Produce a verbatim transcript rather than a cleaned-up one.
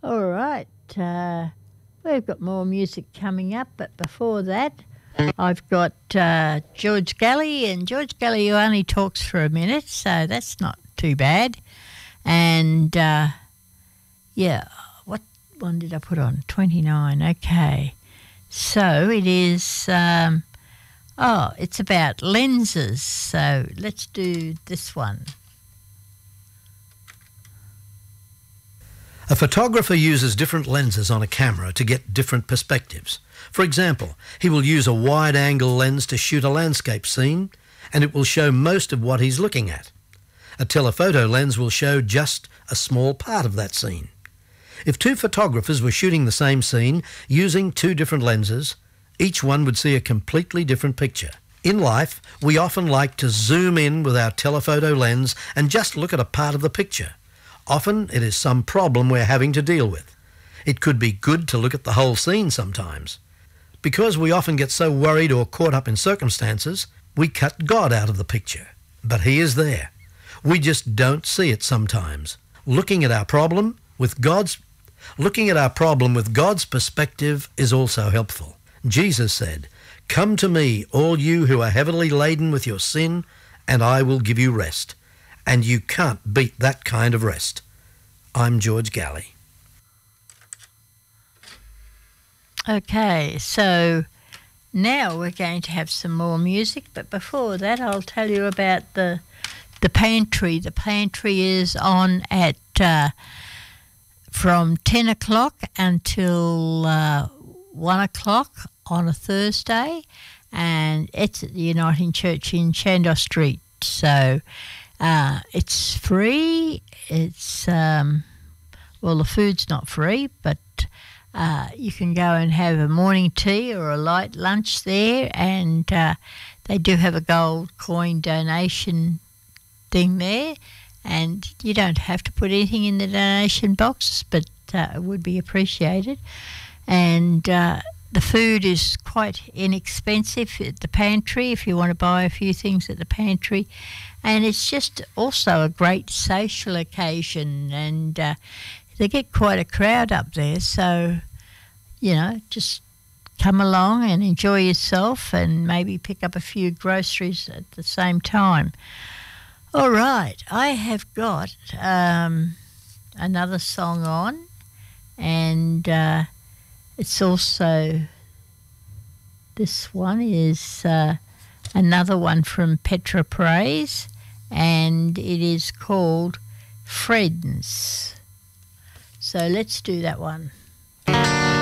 All right. Uh, we've got more music coming up, but before that, I've got uh, George Galley, and George Galley only talks for a minute, so that's not too bad. And, uh, yeah, what one did I put on? twenty-nine, okay. So it is, um, oh, it's about lenses, so let's do this one. A photographer uses different lenses on a camera to get different perspectives. For example, he will use a wide-angle lens to shoot a landscape scene, and it will show most of what he's looking at. A telephoto lens will show just a small part of that scene. If two photographers were shooting the same scene using two different lenses, each one would see a completely different picture. In life, we often like to zoom in with our telephoto lens and just look at a part of the picture. Often it is some problem we're having to deal with. It could be good to look at the whole scene sometimes. Because we often get so worried or caught up in circumstances, we cut God out of the picture. But He is there. We just don't see it sometimes. Looking at our problem with God's looking at our problem with God's perspective is also helpful. Jesus said, "Come to me, all you who are heavily laden with your sin, and I will give you rest." And you can't beat that kind of rest. I'm George Galley. Okay, so now we're going to have some more music, but before that I'll tell you about the the pantry. The pantry is on at uh, from ten o'clock until uh, one o'clock on a Thursday, and it's at the Uniting Church in Chandos Street. So uh, it's free. It's, um, well, the food's not free, but uh, you can go and have a morning tea or a light lunch there, and uh, they do have a gold coin donation thing there, and you don't have to put anything in the donation box, but uh, it would be appreciated. And uh, the food is quite inexpensive at the pantry if you want to buy a few things at the pantry, and it's just also a great social occasion, and uh, they get quite a crowd up there, so, you know, just come along and enjoy yourself and maybe pick up a few groceries at the same time. All right, I have got um, another song on, and uh, it's also, this one is uh, another one from Petra Praise, and it is called Friends. So let's do that one.